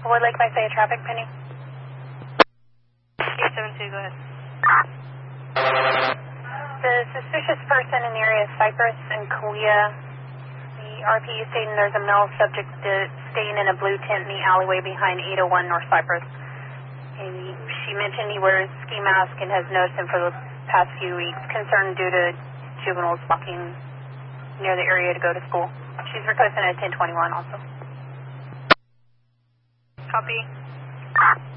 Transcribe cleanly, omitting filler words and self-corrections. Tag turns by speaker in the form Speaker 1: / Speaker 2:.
Speaker 1: Would Lake by Say traffic, Penny?
Speaker 2: 872, go ahead.
Speaker 1: The suspicious person in the area of Cypress and Kauai. The RPU stating there's a male subject staying in a blue tent in the alleyway behind 801 North Cypress. And she mentioned he wears ski mask and has noticed him for the past few weeks, concerned due to juveniles walking near the area to go to school. She's requesting a 1021 also.
Speaker 2: Copy.